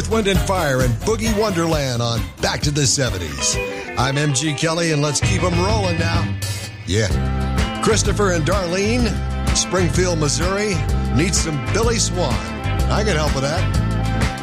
Earth, Wind, and Fire and Boogie Wonderland on Back to the 70s. I'm MG Kelly, and let's keep them rolling now. Yeah. Christopher and Darlene, Springfield, Missouri, need some Billy Swan. I can help with that.